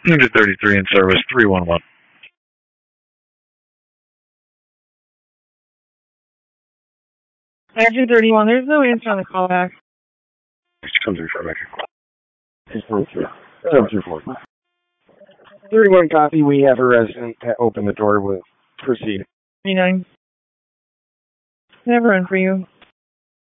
Unit 33 in service, 311. Action 31, there's no answer on the callback. Come through for a record. 31 copy, we have a resident that opened the door with proceed. 39. Never run for you.